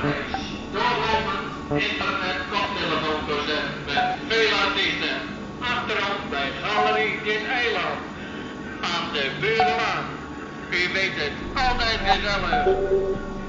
Doorlopen, internet, koptelefoonconcert met veel artiesten. Achterop bij Galerie Dit Eiland. Aan de Burenlaan. U weet het, altijd gezellig.